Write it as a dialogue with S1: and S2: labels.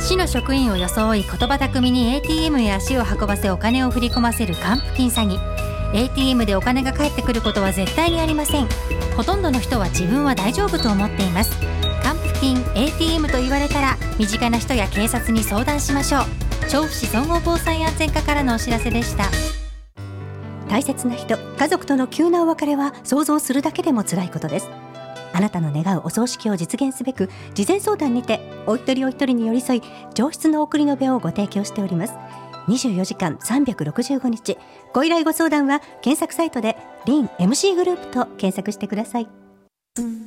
S1: 市の職員を装い言葉巧みに ATM へ足を運ばせお金を振り込ませる還付金詐欺。 ATM でお金が返ってくることは絶対にありません。ほとんどの人は自分は大丈夫と思っています。還付金 ATM と言われたら身近な人や警察に相談しましょう。調布市総合防災安全課からのお知らせでした。
S2: 大切な人、家族との急なお別れは想像するだけでも辛いことです。あなたの願うお葬式を実現すべく、事前相談にてお一人お一人に寄り添い、上質の送り延べをご提供しております。24時間365日、ご依頼ご相談は検索サイトでリン MC グループと検索してください。